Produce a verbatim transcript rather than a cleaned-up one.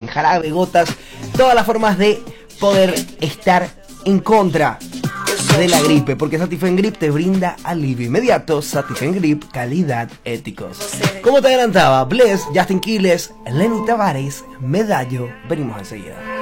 jarabe, gotas, todas las formas de poder estar en contra de la gripe, porque Satifen Grip te brinda alivio inmediato. Satifen Grip, calidad, éticos. Como te adelantaba, Bless, Justin Quiles, Lenny Tavares, Medallo. Venimos enseguida.